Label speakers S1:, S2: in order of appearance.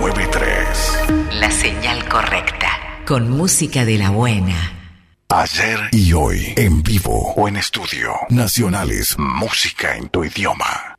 S1: 93.
S2: La señal correcta. Con música de la buena.
S1: Ayer y hoy, en vivo o en estudio. Nacionales, música en tu idioma.